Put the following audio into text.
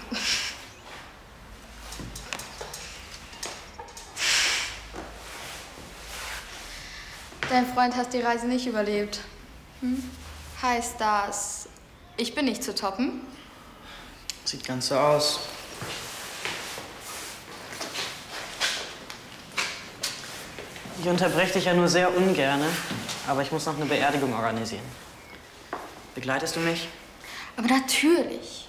Dein Freund hat die Reise nicht überlebt. Hm? Heißt das, ich bin nicht zu toppen? Sieht ganz so aus. Ich unterbreche dich ja nur sehr ungern, aber ich muss noch eine Beerdigung organisieren. Begleitest du mich? Aber natürlich.